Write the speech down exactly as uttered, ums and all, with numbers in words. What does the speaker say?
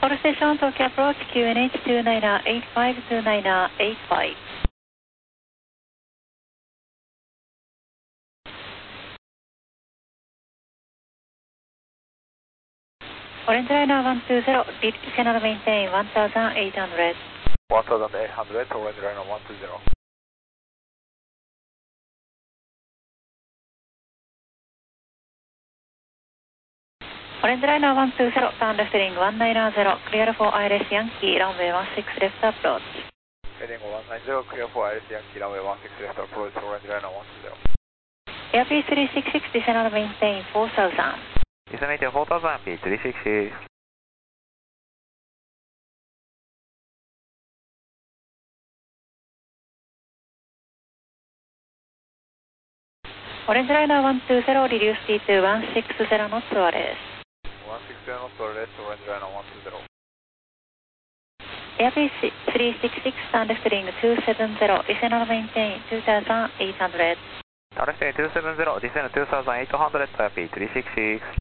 Call station Tokyo approach Q N H two nine eight five two nine eight five. Orange Liner one two zero, channel maintain one thousand eight hundred. one thousand eight hundred, Orange Liner one two zero. Orange Liner one two zero, turn left heading one nine zero, clear for I L S Yankee, runway one six left approach. Heading one nine zero, clear for I L S Yankee, runway one six left approach, Orange Liner one two zero. Airfield three six six, channel maintain four thousand. Is maintain four thousand, P three sixty. Orange Liner one two zero, reduce T to one six zero knots O R S. one six zero knots O R S, Orange Liner one two zero. Airfield three six six, turn left heading two seven zero, channel maintain two thousand eight hundred. Turn left heading two seven zero, descend two thousand eight hundred, P three six six.